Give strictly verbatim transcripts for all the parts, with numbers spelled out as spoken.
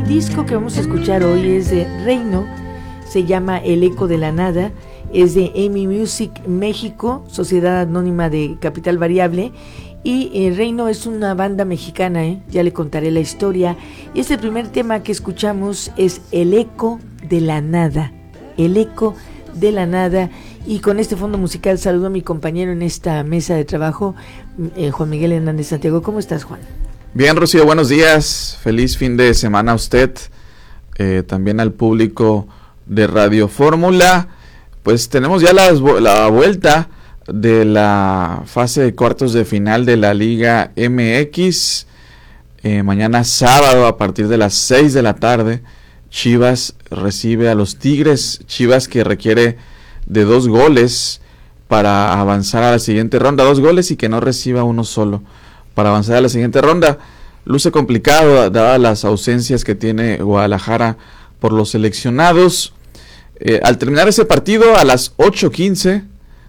disco que vamos a escuchar hoy es de Reino, se llama El Eco de la Nada, es de Amy Music México, Sociedad Anónima de Capital Variable, y eh, Reino es una banda mexicana, ¿eh? Ya le contaré la historia. Y este primer tema que escuchamos es El Eco de la Nada, El Eco de la Nada. Y con este fondo musical saludo a mi compañero en esta mesa de trabajo, eh, Juan Miguel Hernández Santiago. ¿Cómo estás, Juan? Bien, Rocío, buenos días. Feliz fin de semana a usted, eh, también al público de Radio Fórmula. Pues tenemos ya la, la vuelta de la fase de cuartos de final de la Liga M X. Eh, mañana sábado a partir de las seis de la tarde, Chivas recibe a los Tigres. Chivas que requiere de dos goles para avanzar a la siguiente ronda, dos goles y que no reciba uno solo para avanzar a la siguiente ronda. Luce complicado dadas las ausencias que tiene Guadalajara por los seleccionados. Eh, al terminar ese partido a las ocho quince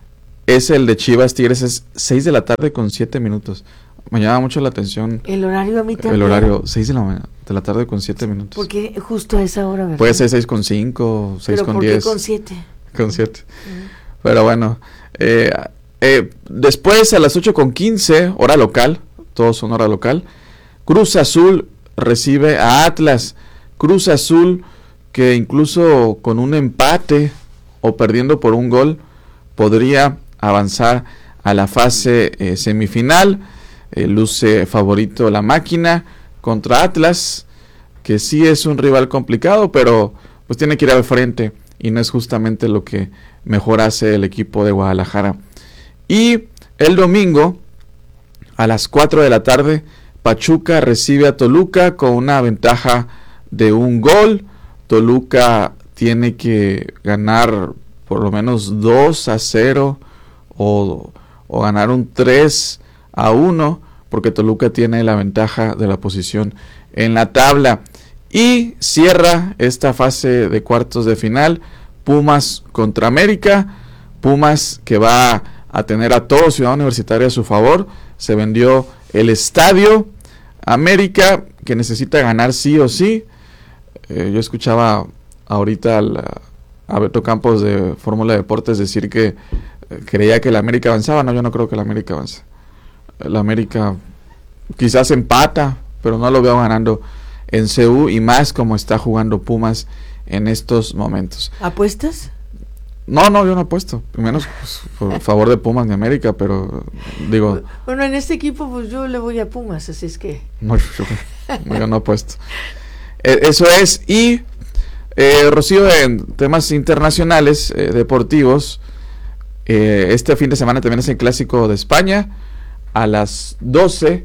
es el de Chivas Tigres, es seis de la tarde con siete minutos. Me llama mucho la atención el horario a mí también. El horario, seis de la mañana, de la tarde con siete minutos. Porque justo a esa hora, ¿verdad? Puede ser seis con cinco, seis con diez. ¿Pero por qué con siete? Con siete. Uh-huh. Pero bueno, eh, eh, después a las ocho con quince, hora local, todos son hora local, Cruz Azul recibe a Atlas. Cruz Azul que incluso con un empate o perdiendo por un gol podría avanzar a la fase eh, semifinal. Eh, luce favorito la máquina contra Atlas, que sí es un rival complicado, pero pues tiene que ir al frente y no es justamente lo que mejor hace el equipo de Guadalajara. Y el domingo a las cuatro de la tarde, Pachuca recibe a Toluca con una ventaja de un gol. Toluca tiene que ganar por lo menos dos a cero o, o ganar un tres a uno, porque Toluca tiene la ventaja de la posición en la tabla. Y cierra esta fase de cuartos de final Pumas contra América. Pumas que va a tener a todo Ciudad Universitaria a su favor. Se vendió el estadio. América que necesita ganar sí o sí. Eh, yo escuchaba ahorita al, a Beto Campos de Fórmula Deportes decir que eh, creía que la América avanzaba. No, yo no creo que la América avance. La América quizás empata, pero no lo veo ganando en C U, y más como está jugando Pumas en estos momentos. ¿Apuestas? No, no, yo no apuesto, menos pues, por favor de Pumas ni América, pero digo... Bueno, en este equipo pues yo le voy a Pumas, así es que... No, yo, yo no apuesto. Eh, eso es, y eh, Rocío, en temas internacionales, eh, deportivos, eh, este fin de semana también es el Clásico de España, a las doce,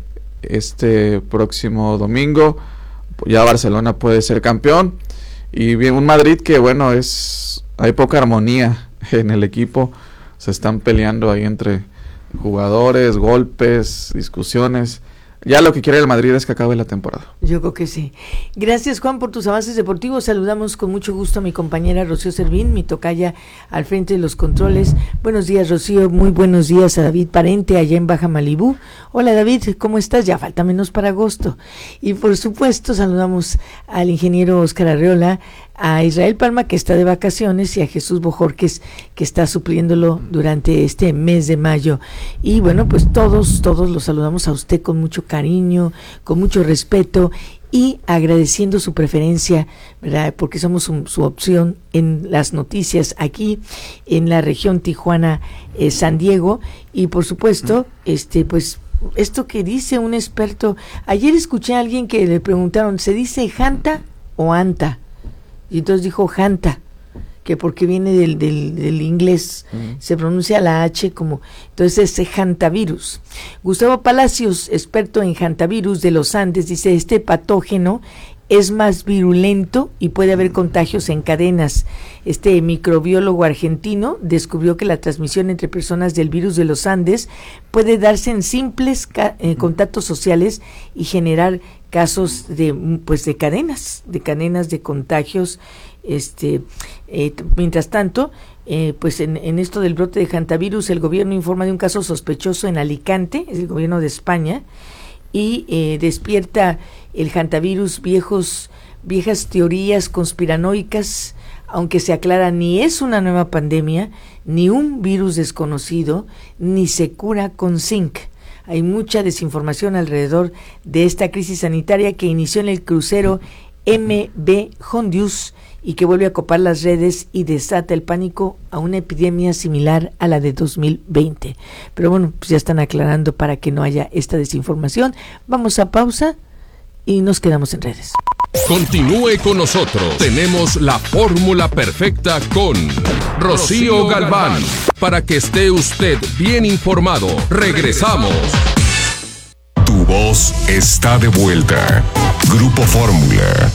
este próximo domingo, ya Barcelona puede ser campeón, y bien un Madrid que bueno, es hay poca armonía en el equipo, se están peleando ahí entre jugadores, golpes, discusiones. Ya lo que quiere el Madrid es que acabe la temporada. Yo creo que sí. Gracias, Juan, por tus avances deportivos. Saludamos con mucho gusto a mi compañera Rocío Servín, mi tocaya al frente de los controles. Buenos días, Rocío. Muy buenos días a David Parente, allá en Baja Malibú. Hola, David, ¿cómo estás? Ya falta menos para agosto. Y por supuesto, saludamos al ingeniero Oscar Arreola, a Israel Palma, que está de vacaciones, y a Jesús Bojorques, que está supliéndolo durante este mes de mayo. Y bueno, pues todos, todos los saludamos a usted con mucho cariño, con mucho respeto, y agradeciendo su preferencia, ¿verdad? Porque somos un, su opción en las noticias aquí en la región Tijuana, eh, San Diego. Y por supuesto, este pues esto que dice un experto, ayer escuché a alguien que le preguntaron, ¿se dice Janta o Anta? Y entonces dijo Janta, que porque viene del, del, del inglés, uh-huh. Se pronuncia la H como, entonces es hantavirus. Gustavo Palacios, experto en hantavirus de los Andes, dice, este patógeno es más virulento y puede haber contagios en cadenas. Este microbiólogo argentino descubrió que la transmisión entre personas del virus de los Andes puede darse en simples ca- eh, contactos sociales y generar casos de pues de cadenas, de cadenas de contagios. Este, eh, mientras tanto, eh, pues en, en esto del brote de hantavirus, el gobierno informa de un caso sospechoso en Alicante, es el gobierno de España, y eh, despierta el hantavirus viejos viejas teorías conspiranoicas, aunque se aclara, ni es una nueva pandemia, ni un virus desconocido, ni se cura con zinc. Hay mucha desinformación alrededor de esta crisis sanitaria que inició en el crucero M V Hondius y que vuelve a copar las redes y desata el pánico a una epidemia similar a la de dos mil veinte. Pero bueno, pues ya están aclarando para que no haya esta desinformación. Vamos a pausa y nos quedamos en redes. Continúe con nosotros. Tenemos la fórmula perfecta con Rocío Galván. Para que esté usted bien informado. Regresamos. Tu voz está de vuelta. Grupo Fórmula.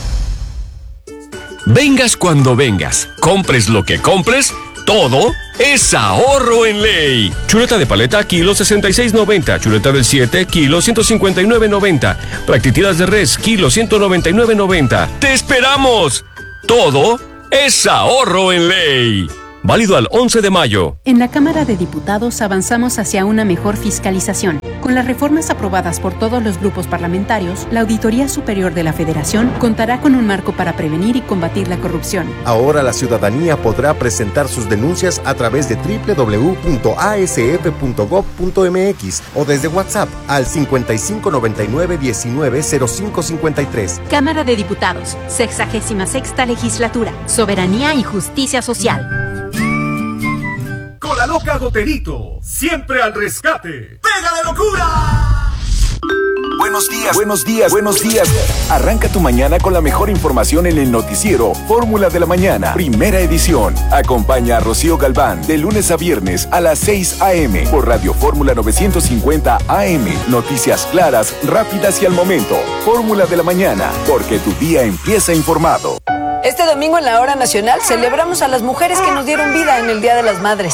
Vengas cuando vengas, compres lo que compres, todo es ahorro en ley. Chuleta de paleta, kilo sesenta y seis noventa. Chuleta del siete, kilo ciento cincuenta y nueve noventa. Practitidas de res, kilo ciento noventa y nueve noventa. ¡Te esperamos! Todo es ahorro en ley. Válido al once de mayo. En la Cámara de Diputados avanzamos hacia una mejor fiscalización. Con las reformas aprobadas por todos los grupos parlamentarios, la Auditoría Superior de la Federación contará con un marco para prevenir y combatir la corrupción. Ahora la ciudadanía podrá presentar sus denuncias a través de doble u doble u doble u punto a s f punto gob punto m x o desde WhatsApp al cincuenta y cinco noventa y nueve diecinueve cero cinco cincuenta y tres. Cámara de Diputados, sexagésima sexta legislatura, soberanía y justicia social. Con la loca Goterito, siempre al rescate. ¡Pega de locura! Buenos días, buenos días, buenos días. Arranca tu mañana con la mejor información en el noticiero Fórmula de la Mañana, primera edición. Acompaña a Rocío Galván de lunes a viernes a las seis a.m. por Radio Fórmula novecientos cincuenta A M. Noticias claras, rápidas y al momento. Fórmula de la Mañana, porque tu día empieza informado. Este domingo en la Hora Nacional celebramos a las mujeres que nos dieron vida en el Día de las Madres.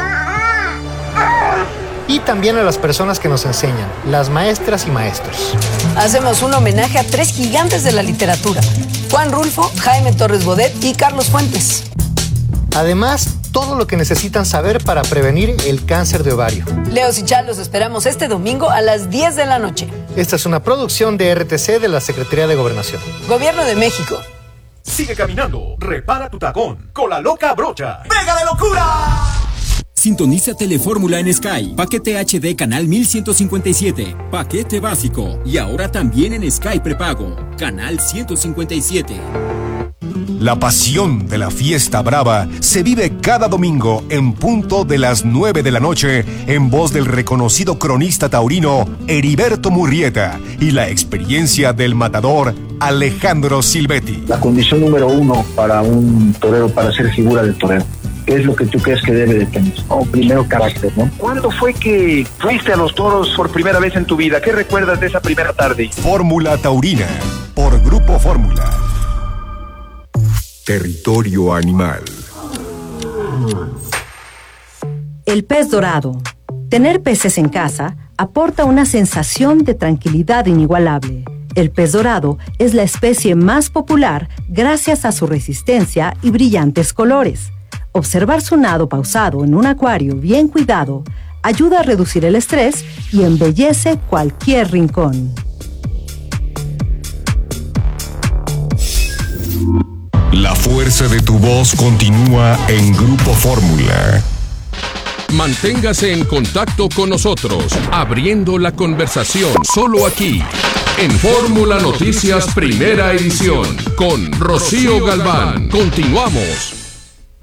Y también a las personas que nos enseñan, las maestras y maestros. Hacemos un homenaje a tres gigantes de la literatura: Juan Rulfo, Jaime Torres Bodet y Carlos Fuentes. Además, todo lo que necesitan saber para prevenir el cáncer de ovario. Leos y Chal los esperamos este domingo a las diez de la noche. Esta es una producción de R T C de la Secretaría de Gobernación. Gobierno de México. Sigue caminando, repara tu tacón con la loca brocha. ¡Pega de locura! Sintoniza Telefórmula en Sky. Paquete H D canal mil ciento cincuenta y siete. Paquete básico. Y ahora también en Sky prepago. Canal ciento cincuenta y siete. La pasión de la fiesta brava se vive cada domingo en punto de las nueve de la noche en voz del reconocido cronista taurino Heriberto Murrieta y la experiencia del matador Alejandro Silvetti. La condición número uno para un torero, para ser figura del torero, ¿qué es lo que tú crees que debe de tener? Oh, primero, carácter, ¿no? ¿Cuándo fue que fuiste a los toros por primera vez en tu vida? ¿Qué recuerdas de esa primera tarde? Fórmula Taurina, por Grupo Fórmula. Territorio Animal. El pez dorado. Tener peces en casa aporta una sensación de tranquilidad inigualable. El pez dorado es la especie más popular gracias a su resistencia y brillantes colores. Observar su nado pausado en un acuario bien cuidado ayuda a reducir el estrés y embellece cualquier rincón. La fuerza de tu voz continúa en Grupo Fórmula. Manténgase en contacto con nosotros, abriendo la conversación solo aquí, en Fórmula Noticias Primera Edición, con Rocío Galván. Continuamos.